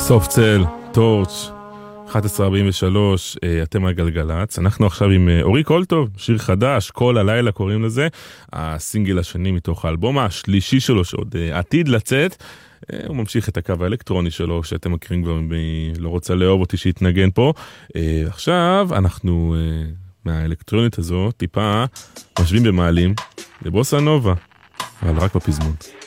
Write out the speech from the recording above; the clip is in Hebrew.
סוף צל, טורץ', 11:43, אתם הגלגלץ. אנחנו עכשיו עם אורי קולטוב, שיר חדש, כל הלילה קוראים לזה, הסינגל השני מתוך האלבום השלישי שלו שעוד עתיד לצאת. הוא ממשיך את הקו האלקטרוני שלו, שאתם מכירים כבר לא רוצה לאהוב אותי שהתנגן פה. עכשיו אנחנו מהאלקטרונית הזו טיפה משווים במעלים לבוסה נובה, אבל רק בפזמון.